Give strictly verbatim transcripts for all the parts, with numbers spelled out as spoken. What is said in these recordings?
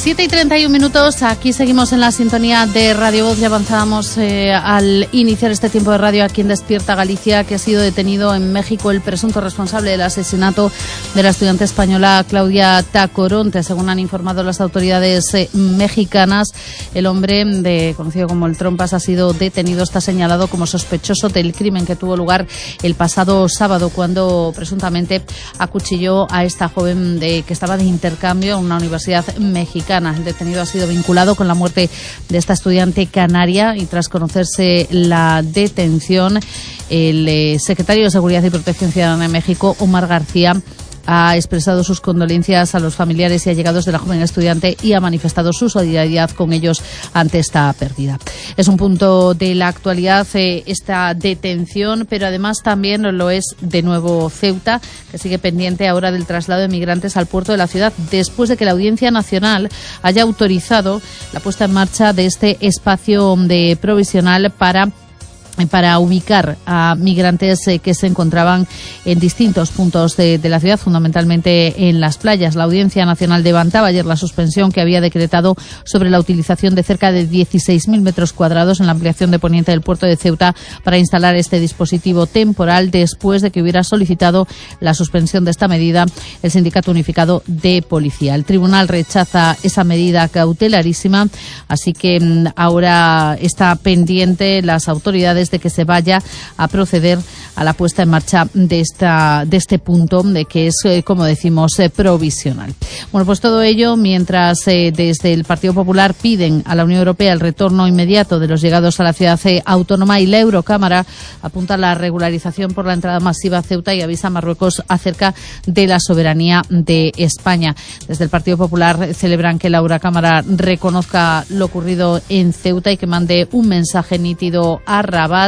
siete y treinta y un minutos, aquí seguimos en la sintonía de Radio Voz y avanzábamos eh, al iniciar este tiempo de radio aquí en Despierta Galicia, que ha sido detenido en México el presunto responsable del asesinato de la estudiante española Claudia Tacoronte. Según han informado las autoridades eh, mexicanas, el hombre, de, conocido como el Trompas, ha sido detenido, está señalado como sospechoso del crimen que tuvo lugar el pasado sábado, cuando presuntamente acuchilló a esta joven de, que estaba de intercambio en una universidad mexicana. El detenido ha sido vinculado con la muerte de esta estudiante canaria y tras conocerse la detención, el eh, secretario de Seguridad y Protección Ciudadana de México, Omar García, ha expresado sus condolencias a los familiares y allegados de la joven estudiante y ha manifestado su solidaridad con ellos ante esta pérdida. Es un punto de la actualidad eh, esta detención, pero además también lo es de nuevo Ceuta, que sigue pendiente ahora del traslado de migrantes al puerto de la ciudad, después de que la Audiencia Nacional haya autorizado la puesta en marcha de este espacio de provisional para para ubicar a migrantes eh, que se encontraban en distintos puntos de, de la ciudad, fundamentalmente en las playas. La Audiencia Nacional levantaba ayer la suspensión que había decretado sobre la utilización de cerca de dieciséis mil metros cuadrados en la ampliación de poniente del puerto de Ceuta para instalar este dispositivo temporal, después de que hubiera solicitado la suspensión de esta medida el Sindicato Unificado de Policía. El tribunal rechaza esa medida cautelarísima, así que mm, ahora está pendiente las autoridades de que se vaya a proceder a la puesta en marcha de esta de este punto, de que es, eh, como decimos, eh, provisional. Bueno, pues todo ello mientras eh, desde el Partido Popular piden a la Unión Europea el retorno inmediato de los llegados a la ciudad eh, autónoma, y la Eurocámara apunta a la regularización por la entrada masiva a Ceuta y avisa a Marruecos acerca de la soberanía de España. Desde el Partido Popular celebran que la Eurocámara reconozca lo ocurrido en Ceuta y que mande un mensaje nítido a Rabat.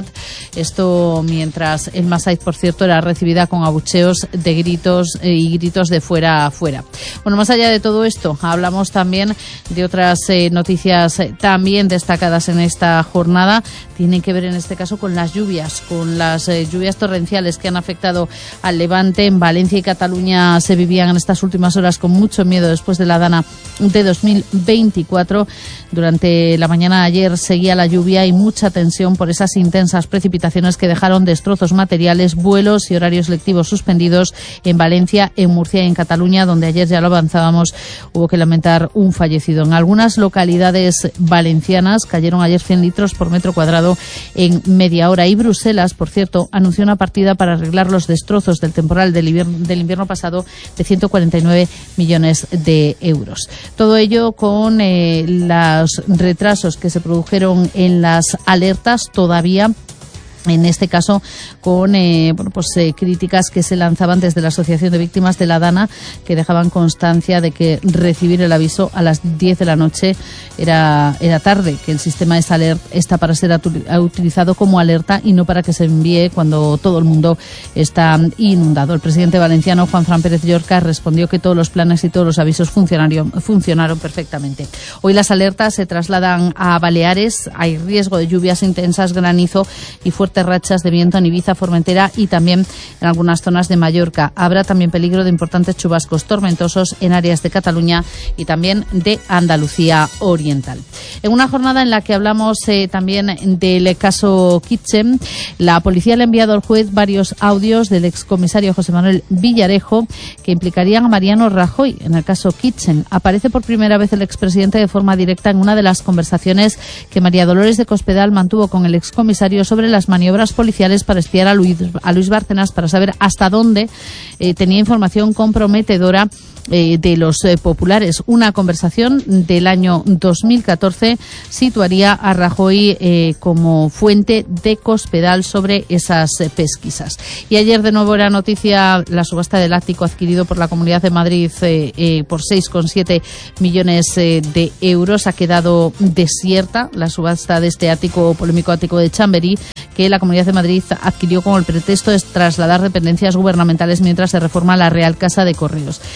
Esto mientras el Masait, por cierto, era recibida con abucheos de gritos eh, y gritos de fuera a fuera. Bueno, más allá de todo esto, hablamos también de otras eh, noticias eh, también destacadas en esta jornada. Tienen que ver en este caso con las lluvias, con las eh, lluvias torrenciales que han afectado al Levante. En Valencia y Cataluña se vivían en estas últimas horas con mucho miedo después de la Dana de dos mil veinticuatro. Durante la mañana de ayer seguía la lluvia y mucha tensión por esas intensas precipitaciones que dejaron destrozos materiales, vuelos y horarios lectivos suspendidos en Valencia, en Murcia y en Cataluña, donde ayer, ya lo avanzábamos, hubo que lamentar un fallecido. En algunas localidades valencianas cayeron ayer cien litros por metro cuadrado en media hora, y Bruselas, por cierto, anunció una partida para arreglar los destrozos del temporal del invierno, del invierno pasado de ciento cuarenta y nueve millones de euros. Todo ello con eh, los retrasos que se produjeron en las alertas, todavía en este caso con eh, bueno, pues, eh, críticas que se lanzaban desde la Asociación de Víctimas de la Dana, que dejaban constancia de que recibir el aviso a las diez de la noche era, era tarde, que el sistema es alert, está para ser utilizado como alerta y no para que se envíe cuando todo el mundo está inundado. El presidente valenciano, Juan Fran Pérez Llorca, respondió que todos los planes y todos los avisos funcionaron, funcionaron perfectamente. Hoy las alertas se trasladan a Baleares. Hay riesgo de lluvias intensas, granizo y fuertes rachas de viento en Ibiza, Formentera y también en algunas zonas de Mallorca. Habrá también peligro de importantes chubascos tormentosos en áreas de Cataluña y también de Andalucía Oriental. En una jornada en la que hablamos eh, también del caso Kitchen, la policía le ha enviado al juez varios audios del excomisario José Manuel Villarejo que implicarían a Mariano Rajoy en el caso Kitchen. Aparece por primera vez el expresidente de forma directa en una de las conversaciones que María Dolores de Cospedal mantuvo con el excomisario sobre las maniobras policiales para espiar a Luis, a Luis Bárcenas, para saber hasta dónde eh, tenía información comprometedora eh, de los eh, populares. Una conversación del año dos mil catorce situaría a Rajoy eh, como fuente de Cospedal sobre esas eh, pesquisas. Y ayer de nuevo era noticia la subasta del ático adquirido por la Comunidad de Madrid eh, eh, por seis coma siete millones eh, de euros. Ha quedado desierta la subasta de este ático, polémico ático de Chamberí, que la Comunidad de Madrid adquirió con el pretexto de trasladar dependencias gubernamentales mientras se reforma la Real Casa de Correos. Esa subasta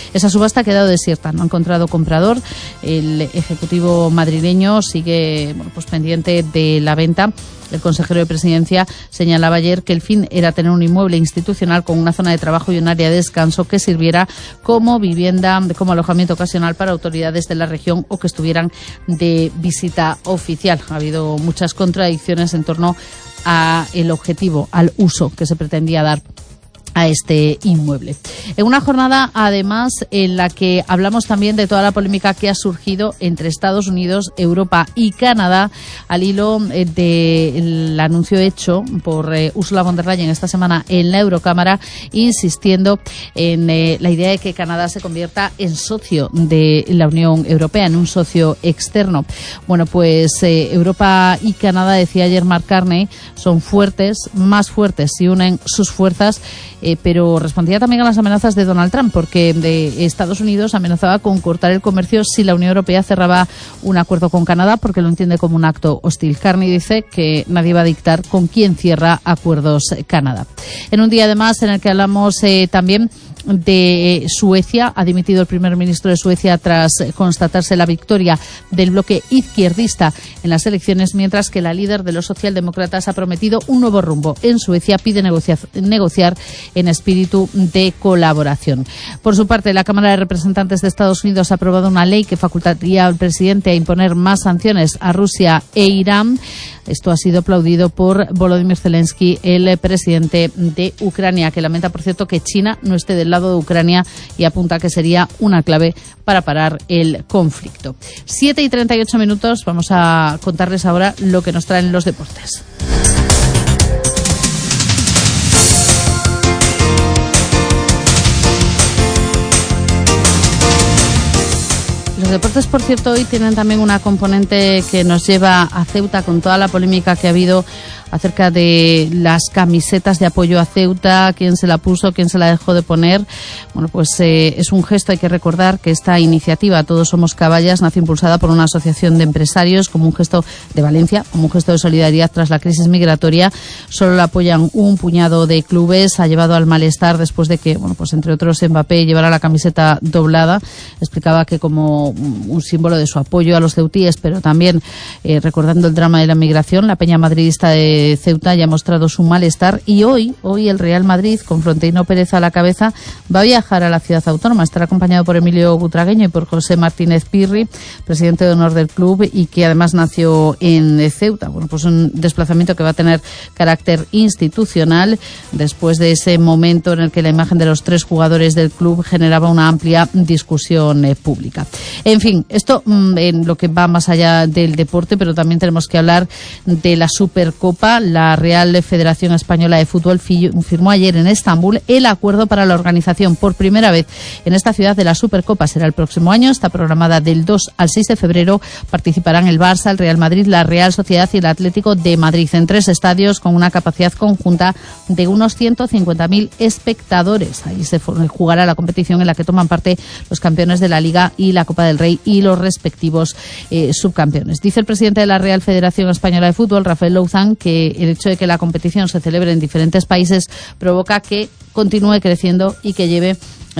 subasta ha quedado desierta, no ha encontrado comprador. El ejecutivo madrileño sigue bueno, pues pendiente de la venta. El consejero de Presidencia señalaba ayer que el fin era tener un inmueble institucional con una zona de trabajo y un área de descanso que sirviera como vivienda, como alojamiento ocasional para autoridades de la región o que estuvieran de visita oficial. Ha habido muchas contradicciones en torno a el objetivo, al uso que se pretendía dar a este inmueble. En una jornada, además, en la que hablamos también de toda la polémica que ha surgido entre Estados Unidos, Europa y Canadá al hilo del anuncio hecho por eh, Ursula von der Leyen esta semana en la Eurocámara, insistiendo en eh, la idea de que Canadá se convierta en socio de la Unión Europea, en un socio externo. Bueno, pues eh, Europa y Canadá, decía ayer Mark Carney, son fuertes, más fuertes si unen sus fuerzas. Eh, pero respondía también a las amenazas de Donald Trump, porque de Estados Unidos amenazaba con cortar el comercio si la Unión Europea cerraba un acuerdo con Canadá, porque lo entiende como un acto hostil. Carney dice que nadie va a dictar con quién cierra acuerdos Canadá. En un día además en el que hablamos eh, también de Suecia, ha dimitido el primer ministro de Suecia tras constatarse la victoria del bloque izquierdista en las elecciones, mientras que la líder de los socialdemócratas ha prometido un nuevo rumbo en Suecia, pide negociar, negociar en espíritu de colaboración. Por su parte, la Cámara de Representantes de Estados Unidos ha aprobado una ley que facultaría al presidente a imponer más sanciones a Rusia e Irán. Esto ha sido aplaudido por Volodymyr Zelensky, el presidente de Ucrania, que lamenta, por cierto, que China no esté del lado de Ucrania y apunta que sería una clave para parar el conflicto. siete y treinta y ocho minutos, vamos a contarles ahora lo que nos traen los deportes. Los deportes, por cierto, hoy tienen también una componente que nos lleva a Ceuta con toda la polémica que ha habido acerca de las camisetas de apoyo a Ceuta, quién se la puso, quién se la dejó de poner. Bueno, pues eh, es un gesto, hay que recordar que esta iniciativa Todos Somos Caballas nace impulsada por una asociación de empresarios como un gesto de Valencia, como un gesto de solidaridad tras la crisis migratoria. Solo la apoyan un puñado de clubes, ha llevado al malestar después de que, bueno, pues entre otros Mbappé llevara la camiseta doblada. Explicaba que como un símbolo de su apoyo a los ceutíes, pero también eh, recordando el drama de la migración, la peña madridista de Ceuta ya ha mostrado su malestar y hoy, hoy el Real Madrid, con Florentino Pérez a la cabeza, va a viajar a la ciudad autónoma. Estará acompañado por Emilio Butragueño y por José Martínez Pirri, presidente de honor del club y que además nació en Ceuta. Bueno, pues un desplazamiento que va a tener carácter institucional después de ese momento en el que la imagen de los tres jugadores del club generaba una amplia discusión eh, pública. En fin, esto mmm, en lo que va más allá del deporte, pero también tenemos que hablar de la Supercopa. La Real Federación Española de Fútbol firmó ayer en Estambul el acuerdo para la organización por primera vez en esta ciudad de la Supercopa. Será el próximo año, está programada del dos al seis de febrero. Participarán el Barça, el Real Madrid, la Real Sociedad y el Atlético de Madrid en tres estadios con una capacidad conjunta de unos ciento cincuenta mil espectadores. Ahí se jugará la competición en la que toman parte los campeones de la Liga y la Copa del Rey y los respectivos eh, subcampeones. Dice el presidente de la Real Federación Española de Fútbol, Rafael Louzán, que el hecho de que la competición se celebre en diferentes países provoca que continúe creciendo y que lleve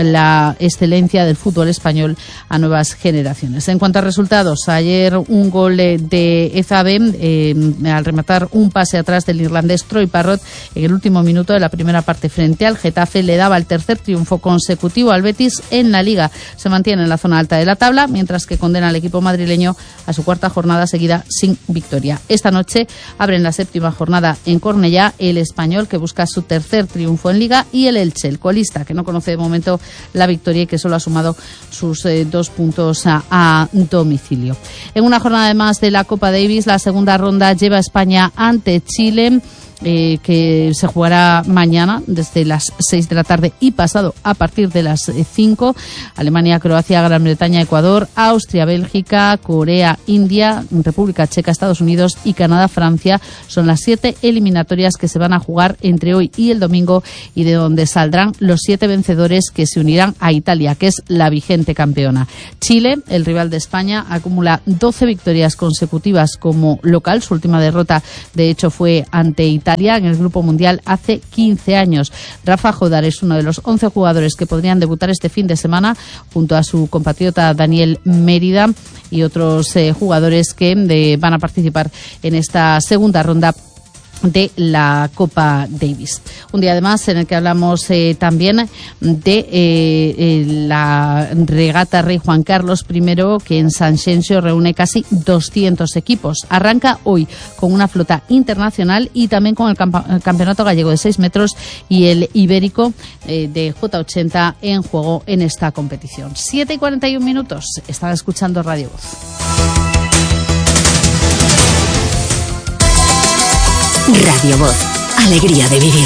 la excelencia del fútbol español a nuevas generaciones. En cuanto a resultados, ayer un gol de Ezabe eh, al rematar un pase atrás del irlandés Troy Parrott en el último minuto de la primera parte frente al Getafe le daba el tercer triunfo consecutivo al Betis en la Liga. Se mantiene en la zona alta de la tabla, mientras que condena al equipo madrileño a su cuarta jornada seguida sin victoria. Esta noche abren la séptima jornada en Cornellá el Español, que busca su tercer triunfo en Liga, y el Elche, el colista, que no conoce de momento la victoria y que solo ha sumado sus eh, dos puntos a, a domicilio. En una jornada además de la Copa Davis, la segunda ronda lleva a España ante Chile, Eh, que se jugará mañana desde las seis de la tarde y pasado a partir de las cinco. Alemania, Croacia, Gran Bretaña, Ecuador, Austria, Bélgica, Corea, India, República Checa, Estados Unidos y Canadá, Francia. Son las siete eliminatorias que se van a jugar entre hoy y el domingo y de donde saldrán los siete vencedores que se unirán a Italia, que es la vigente campeona. Chile, el rival de España, acumula doce victorias consecutivas como local. Su última derrota, de hecho, fue ante Italia Italia en el Grupo Mundial hace quince años. Rafa Jodar es uno de los once jugadores que podrían debutar este fin de semana junto a su compatriota Daniel Mérida y otros eh, jugadores que de, van a participar en esta segunda ronda de la Copa Davis. Un día además en el que hablamos eh, también de eh, eh, la regata Rey Juan Carlos primero, que en San Xenxo reúne casi doscientos equipos. Arranca hoy con una flota internacional y también con el, campa- el campeonato gallego de seis metros y el ibérico eh, de J ochenta en juego en esta competición. siete y cuarenta y un minutos. Están escuchando Radio Voz. Radio Voz, alegría de vivir.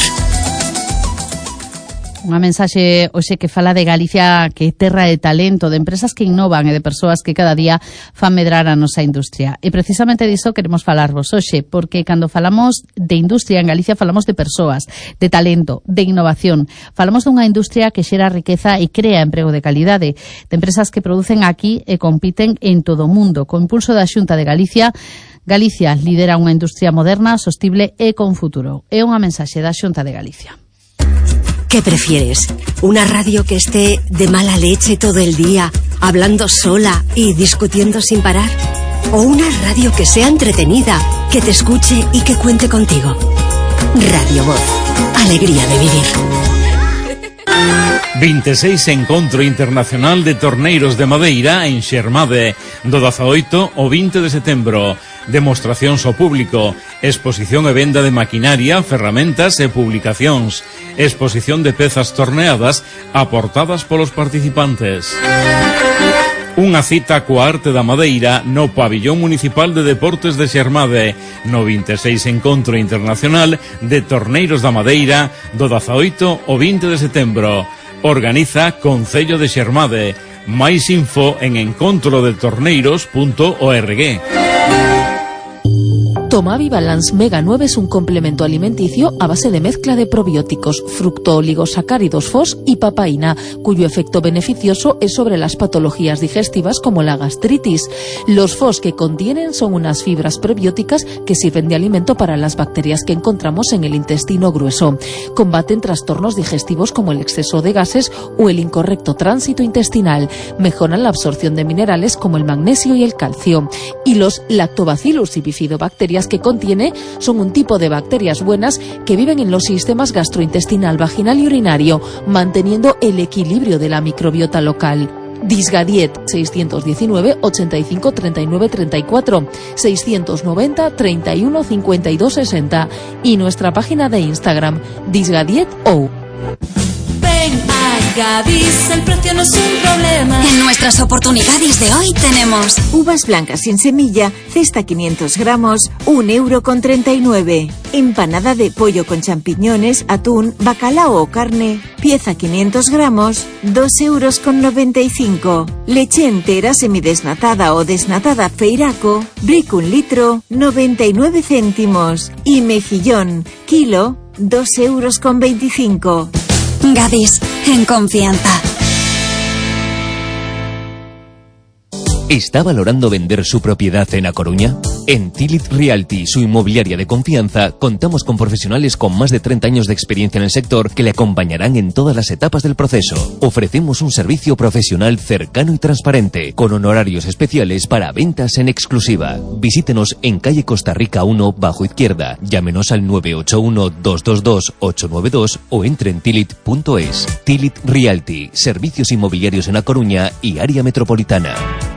Unha mensaxe hoxe que fala de Galicia, que é terra de talento, de empresas que innovan e de persoas que cada día fan medrar a nosa industria. E precisamente diso queremos falarvos hoxe, porque cando falamos de industria en Galicia falamos de persoas, de talento, de innovación. Falamos dunha industria que xera riqueza e crea emprego de calidade, de empresas que producen aquí e compiten en todo o mundo. Co impulso da Xunta de Galicia, Galicia lidera unha industria moderna, sostible e con futuro. É unha mensaxe da Xunta de Galicia. ¿Qué prefieres? ¿Una radio que esté de mala leche todo el día, hablando sola y discutiendo sin parar? ¿O una radio que sea entretenida, que te escuche y que cuente contigo? Radio Voz, alegría de vivir. veintiséis Encontro Internacional de Torneiros de Madeira en Xermade, do dezaoito ao vinte de setembro. Demostracións ao público, exposición e venda de maquinaria, ferramentas e publicacións, exposición de pezas torneadas aportadas polos participantes. Unha cita coa arte da madeira no Pabillón Municipal de Deportes de Xermade, no veintiséis Encontro Internacional de Torneiros da Madeira, do dezaoito ao vinte de setembro. Organiza Concello de Xermade. Máis info en encontro de torneiros punto org. Tomavi Balance Mega nueve es un complemento alimenticio a base de mezcla de probióticos, fructooligosacáridos F O S y papaína, cuyo efecto beneficioso es sobre las patologías digestivas como la gastritis. Los F O S que contienen son unas fibras prebióticas que sirven de alimento para las bacterias que encontramos en el intestino grueso. Combaten trastornos digestivos como el exceso de gases o el incorrecto tránsito intestinal. Mejoran la absorción de minerales como el magnesio y el calcio. Y los Lactobacillus y bifidobacterias que contiene son un tipo de bacterias buenas que viven en los sistemas gastrointestinal, vaginal y urinario, manteniendo el equilibrio de la microbiota local. Disgadiet seiscientos diecinueve ochenta y cinco treinta y nueve treinta y cuatro, seiscientos noventa treinta y uno cincuenta y dos sesenta y nuestra página de Instagram Disgadiet O. Ven a Gadis, el precio no es un problema. En nuestras oportunidades de hoy tenemos uvas blancas sin semilla, cesta quinientos gramos, un euro con treinta y nueve. Empanada de pollo con champiñones, atún, bacalao o carne, pieza quinientos gramos, dos euros con noventa y cinco. Leche entera semidesnatada o desnatada Feiraco, brick un litro, noventa y nueve céntimos. Y mejillón, kilo, dos euros con veinticinco. Gadis, en confianza. ¿Está valorando vender su propiedad en A Coruña? En Tilit Realty, su inmobiliaria de confianza, contamos con profesionales con más de treinta años de experiencia en el sector que le acompañarán en todas las etapas del proceso. Ofrecemos un servicio profesional cercano y transparente, con honorarios especiales para ventas en exclusiva. Visítenos en calle Costa Rica uno, bajo izquierda. Llámenos al nueve ocho uno, dos dos dos, ocho nueve dos o entre en tilit punto es. Tilit Realty, servicios inmobiliarios en A Coruña y área metropolitana.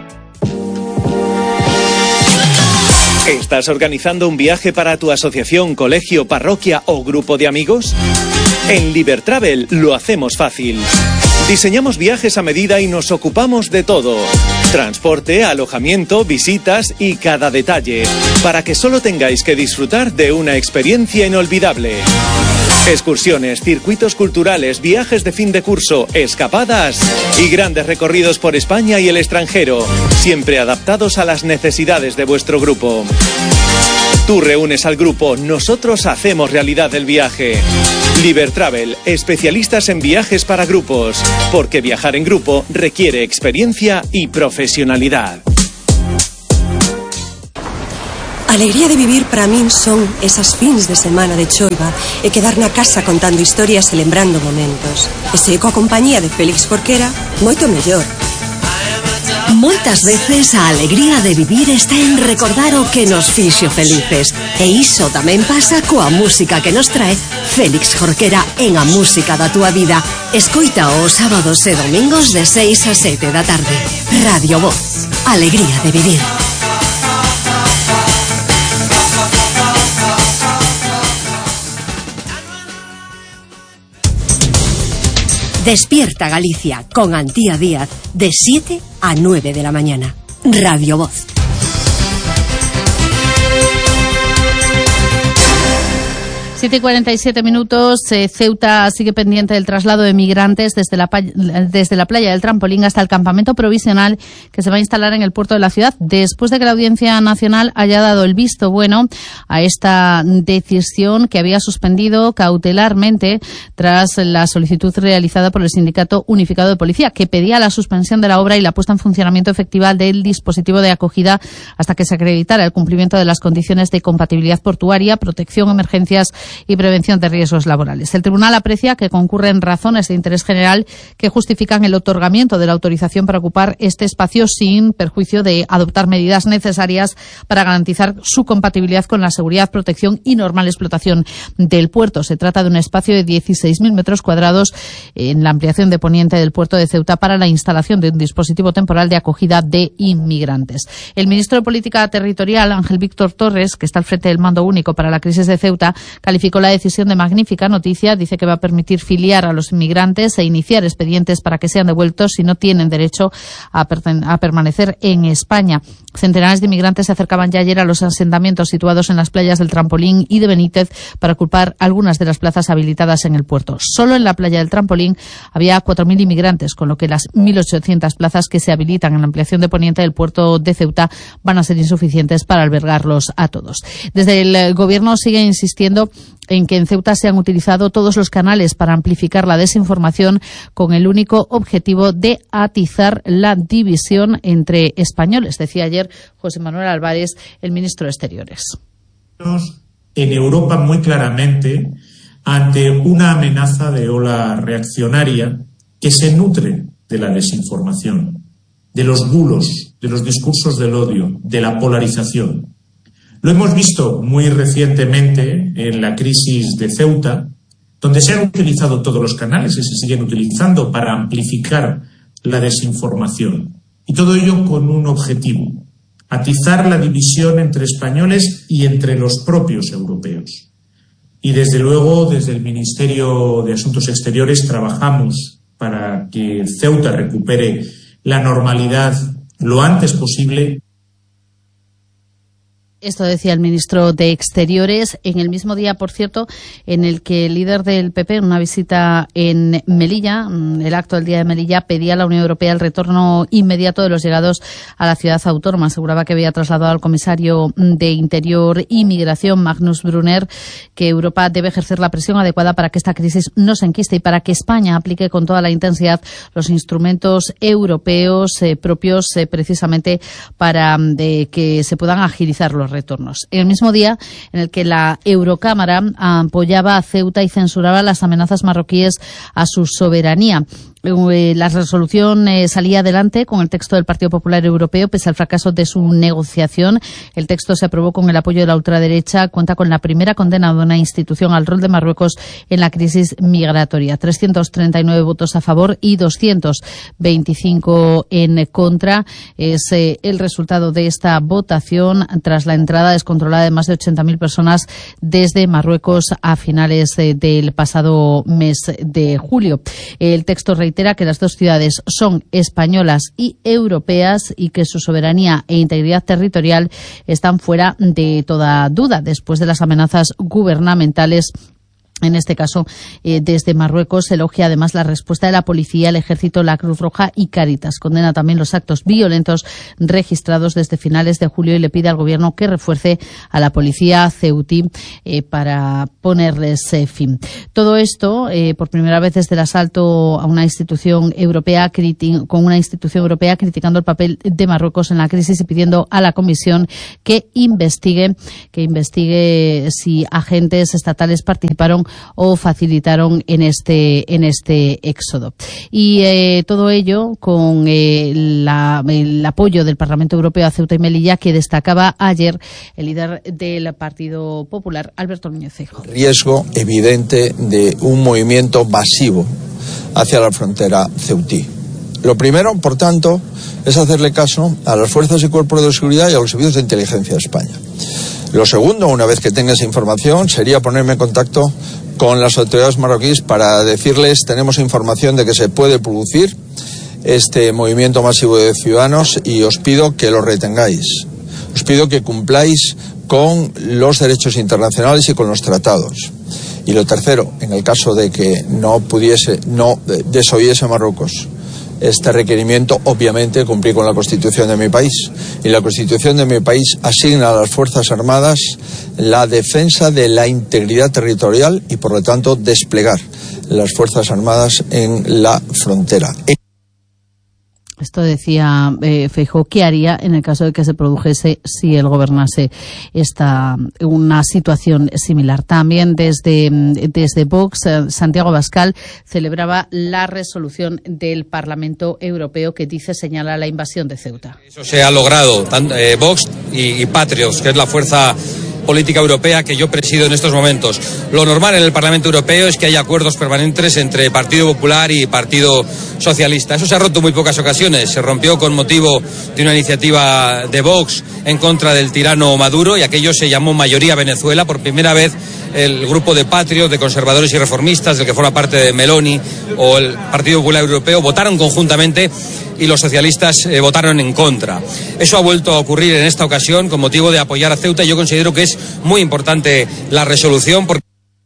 ¿Estás organizando un viaje para tu asociación, colegio, parroquia o grupo de amigos? En Libertravel lo hacemos fácil. Diseñamos viajes a medida y nos ocupamos de todo. Transporte, alojamiento, visitas y cada detalle, para que solo tengáis que disfrutar de una experiencia inolvidable. Excursiones, circuitos culturales, viajes de fin de curso, escapadas y grandes recorridos por España y el extranjero, siempre adaptados a las necesidades de vuestro grupo. Tú reúnes al grupo, nosotros hacemos realidad el viaje. Libertravel, especialistas en viajes para grupos, porque viajar en grupo requiere experiencia y profesionalidad. alegría de vivir para min son esas fins de semana de choiva e quedar na casa contando historias e lembrando momentos. E se coa compañía de Félix Jorquera, moito mellor. Moitas veces a alegría de vivir está en recordar o que nos fixo felices. E iso tamén pasa coa música que nos trae Félix Jorquera en A Música da Túa Vida. Escoita os sábados e domingos de seis a sete da tarde. Radio Voz. Alegría de vivir. Despierta Galicia con Antía Díaz de siete a nueve de la mañana. Radio Voz. siete y cuarenta y siete minutos. Eh, Ceuta sigue pendiente del traslado de migrantes desde la, desde la playa del Trampolín hasta el campamento provisional que se va a instalar en el puerto de la ciudad, después de que la Audiencia Nacional haya dado el visto bueno a esta decisión que había suspendido cautelarmente tras la solicitud realizada por el Sindicato Unificado de Policía, que pedía la suspensión de la obra y la puesta en funcionamiento efectiva del dispositivo de acogida hasta que se acreditara el cumplimiento de las condiciones de compatibilidad portuaria, protección, emergencias y prevención de riesgos laborales. El tribunal aprecia que concurren razones de interés general que justifican el otorgamiento de la autorización para ocupar este espacio sin perjuicio de adoptar medidas necesarias para garantizar su compatibilidad con la seguridad, protección y normal explotación del puerto. Se trata de un espacio de dieciséis mil metros cuadrados en la ampliación de poniente del puerto de Ceuta para la instalación de un dispositivo temporal de acogida de inmigrantes. El ministro de Política Territorial, Ángel Víctor Torres, que está al frente del mando único para la crisis de Ceuta, calificó la decisión de magnífica noticia. Dice que va a permitir filiar a los inmigrantes e iniciar expedientes para que sean devueltos si no tienen derecho a, a permanecer en España. Centenares de inmigrantes se acercaban ya ayer a los asentamientos situados en las playas del Trampolín y de Benítez para ocupar algunas de las plazas habilitadas en el puerto. Solo en la playa del Trampolín había cuatro mil inmigrantes, con lo que las mil ochocientas plazas que se habilitan en la ampliación de poniente del puerto de Ceuta van a ser insuficientes para albergarlos a todos. Desde el Gobierno sigue insistiendo en que en Ceuta se han utilizado todos los canales para amplificar la desinformación con el único objetivo de atizar la división entre españoles, decía ayer José Manuel Álvarez, el ministro de Exteriores. En Europa muy claramente ante una amenaza de ola reaccionaria que se nutre de la desinformación, de los bulos, de los discursos del odio, de la polarización. Lo hemos visto muy recientemente en la crisis de Ceuta, donde se han utilizado todos los canales y se siguen utilizando para amplificar la desinformación. Y todo ello con un objetivo: atizar la división entre españoles y entre los propios europeos. Y desde luego, desde el Ministerio de Asuntos Exteriores trabajamos para que Ceuta recupere la normalidad lo antes posible. Esto decía el ministro de Exteriores en el mismo día, por cierto, en el que el líder del P P, en una visita en Melilla, el acto del Día de Melilla, pedía a la Unión Europea el retorno inmediato de los llegados a la ciudad autónoma. Aseguraba que había trasladado al comisario de Interior y Migración, Magnus Brunner, que Europa debe ejercer la presión adecuada para que esta crisis no se enquiste y para que España aplique con toda la intensidad los instrumentos europeos eh, propios eh, precisamente para de, que se puedan agilizar los retornos. En el mismo día en el que la Eurocámara apoyaba a Ceuta y censuraba las amenazas marroquíes a su soberanía. La resolución eh, salía adelante con el texto del Partido Popular Europeo pese al fracaso de su negociación. El texto se aprobó con el apoyo de la ultraderecha. Cuenta con la primera condena de una institución al rol de Marruecos en la crisis migratoria. trescientos treinta y nueve votos a favor y doscientos veinticinco en contra. Es eh, el resultado de esta votación tras la entrada descontrolada de más de ochenta mil personas desde Marruecos a finales eh, del pasado mes de julio. El texto reitera que las dos ciudades son españolas y europeas y que su soberanía e integridad territorial están fuera de toda duda después de las amenazas gubernamentales En este caso, eh, desde Marruecos, elogia además la respuesta de la policía, el ejército, la Cruz Roja y Cáritas. Condena también los actos violentos registrados desde finales de julio y le pide al gobierno que refuerce a la policía ceutí eh, para ponerles eh, fin. Todo esto, eh, por primera vez desde el asalto a una institución europea, con una institución europea criticando el papel de Marruecos en la crisis y pidiendo a la Comisión que investigue, que investigue si agentes estatales participaron o facilitaron en este en este éxodo. Y eh, todo ello con eh, la, el apoyo del Parlamento Europeo a Ceuta y Melilla, que destacaba ayer el líder del Partido Popular, Alberto Núñez Feijóo. Riesgo evidente de un movimiento masivo hacia la frontera ceutí. Lo primero, por tanto, es hacerle caso a las fuerzas y cuerpos de seguridad y a los servicios de inteligencia de España. Lo segundo, una vez que tenga esa información, sería ponerme en contacto con las autoridades marroquíes para decirles: tenemos información de que se puede producir este movimiento masivo de ciudadanos y os pido que lo retengáis. Os pido que cumpláis con los derechos internacionales y con los tratados. Y lo tercero, en el caso de que no pudiese, no desoyese Marruecos este requerimiento, obviamente cumplir con la Constitución de mi país. Y la Constitución de mi país asigna a las Fuerzas Armadas la defensa de la integridad territorial y, por lo tanto, desplegar las Fuerzas Armadas en la frontera. Esto decía eh, Feijóo, ¿qué haría en el caso de que se produjese si él gobernase esta una situación similar? También desde, desde Vox, eh, Santiago Abascal celebraba la resolución del Parlamento Europeo que dice señala la invasión de Ceuta. Eso se ha logrado, tanto, eh, Vox y, y Patriots, que es la fuerza política europea que yo presido en estos momentos. Lo normal en el Parlamento Europeo es que haya acuerdos permanentes entre Partido Popular y Partido Socialista. Eso se ha roto en muy pocas ocasiones. Se rompió con motivo de una iniciativa de Vox en contra del tirano Maduro, y aquello se llamó Mayoría Venezuela. Por primera vez el grupo de Patriots, de conservadores y reformistas, del que forma parte de Meloni, o el Partido Popular Europeo, votaron conjuntamente y los socialistas eh, votaron en contra. Eso ha vuelto a ocurrir en esta ocasión con motivo de apoyar a Ceuta, y yo considero que es muy importante la resolución porque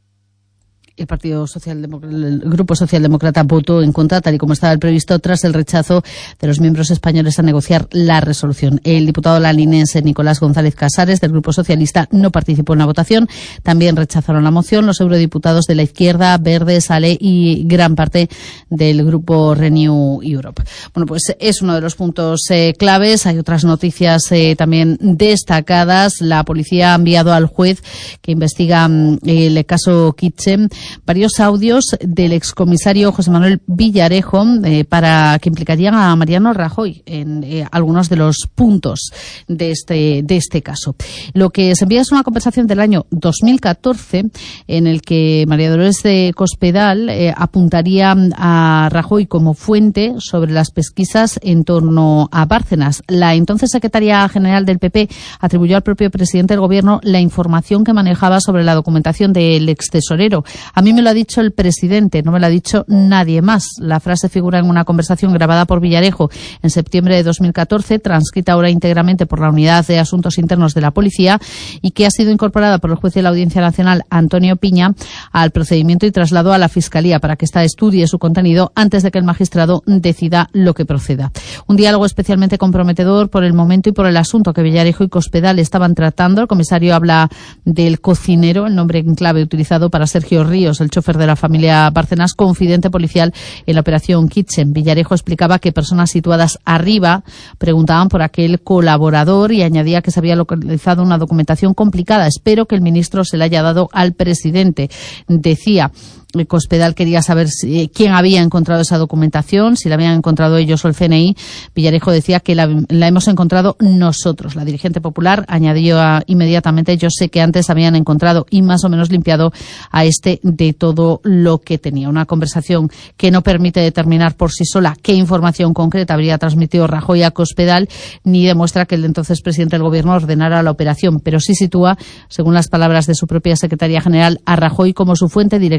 el Partido Socialdemócrata, el Grupo Socialdemócrata votó en contra, tal y como estaba previsto, tras el rechazo de los miembros españoles a negociar la resolución. El diputado lalinense Nicolás González Casares, del Grupo Socialista, no participó en la votación. También rechazaron la moción los eurodiputados de la Izquierda, Verdes, ALE y gran parte del Grupo Renew Europe. Bueno, pues es uno de los puntos eh, claves. Hay otras noticias eh, también destacadas. La policía ha enviado al juez que investiga eh, el caso Kitchen varios audios del excomisario José Manuel Villarejo eh, para que implicarían a Mariano Rajoy en eh, algunos de los puntos de este de este caso. Lo que se envía es una conversación del año dos mil catorce en el que María Dolores de Cospedal eh, apuntaría a Rajoy como fuente sobre las pesquisas en torno a Bárcenas. La entonces secretaria general del P P atribuyó al propio presidente del gobierno la información que manejaba sobre la documentación del extesorero. A mí me lo ha dicho el presidente, no me lo ha dicho nadie más. La frase figura en una conversación grabada por Villarejo en septiembre de dos mil catorce, transcrita ahora íntegramente por la Unidad de Asuntos Internos de la Policía y que ha sido incorporada por el juez de la Audiencia Nacional, Antonio Piña, al procedimiento y trasladó a la Fiscalía para que ésta estudie su contenido antes de que el magistrado decida lo que proceda. Un diálogo especialmente comprometedor por el momento y por el asunto que Villarejo y Cospedal estaban tratando. El comisario habla del cocinero, el nombre en clave utilizado para Sergio Ríos, el chofer de la familia Bárcenas, confidente policial en la operación Kitchen. Villarejo explicaba que personas situadas arriba preguntaban por aquel colaborador y añadía que se había localizado una documentación complicada. Espero que el ministro se la haya dado al presidente, decía. Cospedal quería saber si, quién había encontrado esa documentación, si la habían encontrado ellos o el C N I. Villarejo decía que la, la hemos encontrado nosotros. La dirigente popular añadió a, inmediatamente: yo sé que antes habían encontrado y más o menos limpiado a este de todo lo que tenía. Una conversación que no permite determinar por sí sola qué información concreta habría transmitido Rajoy a Cospedal, ni demuestra que el entonces presidente del gobierno ordenara la operación, pero sí sitúa, según las palabras de su propia secretaria general, a Rajoy como su fuente directa de información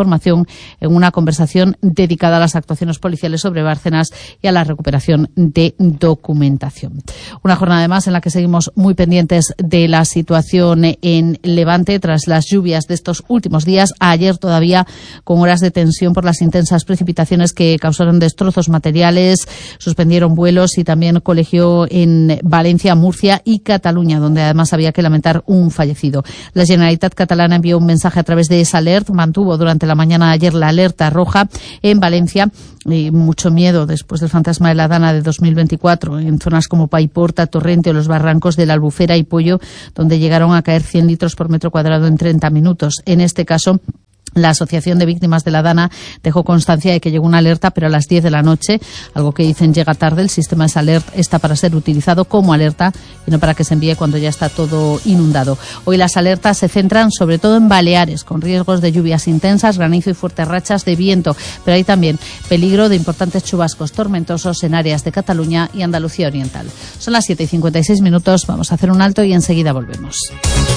información en una conversación dedicada a las actuaciones policiales sobre Bárcenas y a la recuperación de documentación. Una jornada además en la que seguimos muy pendientes de la situación en Levante tras las lluvias de estos últimos días. Ayer todavía con horas de tensión por las intensas precipitaciones que causaron destrozos materiales, suspendieron vuelos y también colegió en Valencia, Murcia y Cataluña, donde además había que lamentar un fallecido. La Generalitat catalana envió un mensaje a través de esa alert, mantuvo durante la mañana de ayer la alerta roja en Valencia. Y mucho miedo después del fantasma de la Dana de dos mil veinticuatro en zonas como Paiporta, Torrente o los barrancos de la Albufera y Pollo, donde llegaron a caer cien litros por metro cuadrado en treinta minutos. En este caso, la Asociación de Víctimas de la Dana dejó constancia de que llegó una alerta, pero a las diez de la noche, algo que dicen llega tarde. El sistema de alert está para ser utilizado como alerta y no para que se envíe cuando ya está todo inundado. Hoy las alertas se centran sobre todo en Baleares, con riesgos de lluvias intensas, granizo y fuertes rachas de viento, pero hay también peligro de importantes chubascos tormentosos en áreas de Cataluña y Andalucía Oriental. Son las siete y cincuenta y seis minutos, vamos a hacer un alto y enseguida volvemos.